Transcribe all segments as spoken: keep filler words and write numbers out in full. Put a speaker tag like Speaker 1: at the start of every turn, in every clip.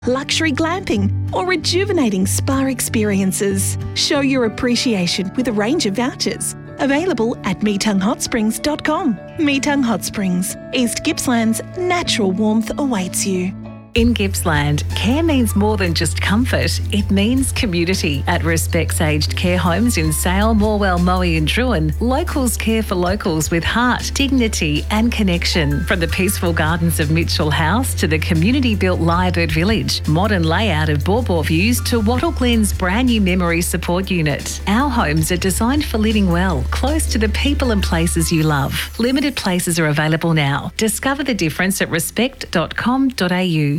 Speaker 1: luxury glamping, or rejuvenating spa experiences. Show your appreciation with a range of vouchers. Available at meetung hot springs dot com. Meetung Hot Springs, East Gippsland's natural warmth awaits you.
Speaker 2: In Gippsland, care means more than just comfort, it means community. At Respects Aged Care Homes in Sale, Morwell, Moe and Druin, locals care for locals with heart, dignity and connection. From the peaceful gardens of Mitchell House to the community-built Lyrebird Village, modern layout of Bawbaw Views to Wattle Glen's brand new memory support unit. Our homes are designed for living well, close to the people and places you love. Limited places are available now. Discover the difference at respect dot com dot a u.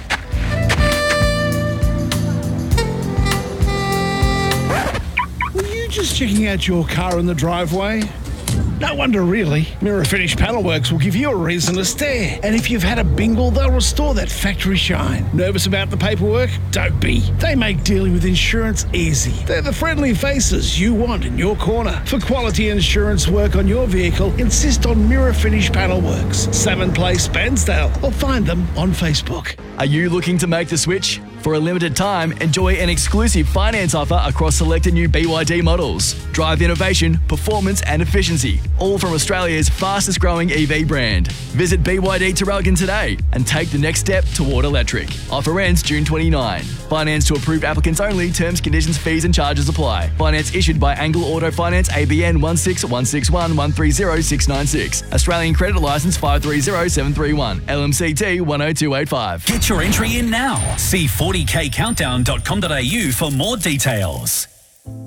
Speaker 3: Were you just checking out your car in the driveway? No wonder really. Mirror Finish Panelworks will give you a reason to stare. And if you've had a bingle, they'll restore that factory shine. Nervous about the paperwork? Don't be. They make dealing with insurance easy. They're the friendly faces you want in your corner. For quality insurance work on your vehicle, insist on Mirror Finish Panelworks, Salmon Place, Bairnsdale, or find them on Facebook.
Speaker 4: Are you looking to make the switch? For a limited time, enjoy an exclusive finance offer across selected new B Y D models. Drive innovation, performance and efficiency, all from Australia's fastest growing E V brand. Visit B Y D Terralgan today and take the next step toward electric. Offer ends June twenty-ninth. Finance to approved applicants only. Terms, conditions, fees and charges apply. Finance issued by Angle Auto Finance, A B N one six one six one one three zero six nine six. Australian Credit Licence five three zero seven three one. L M C T one oh two eight five.
Speaker 5: Get your entry in now. See forty k countdown dot com dot a u for more details.